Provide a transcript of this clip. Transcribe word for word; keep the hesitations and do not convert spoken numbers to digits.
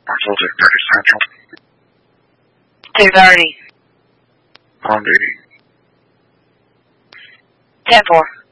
Marshall to thirty Central. two thirty. On duty. ten four.